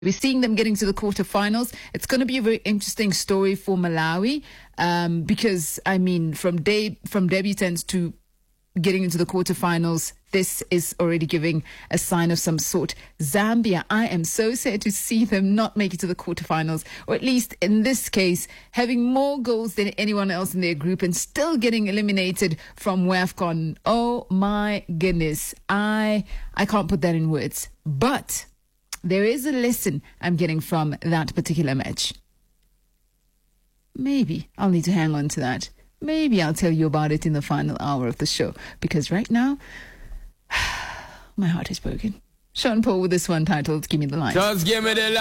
We're seeing them getting to the quarterfinals. It's going to be a very interesting story for Malawi because, I mean, from debutants to getting into the quarterfinals, this is already giving a sign of some sort. Zambia, I am so sad to see them not make it to the quarterfinals, or at least in this case, having more goals than anyone else in their group and still getting eliminated from WAFCON. Oh my goodness. I can't put that in words. But there is a lesson I'm getting from that particular match. Maybe I'll need to hang on to that. Maybe I'll tell you about it in the final hour of the show, because right now, my heart is broken. Sean Paul with this one titled Give Me the Light. Just give me the light.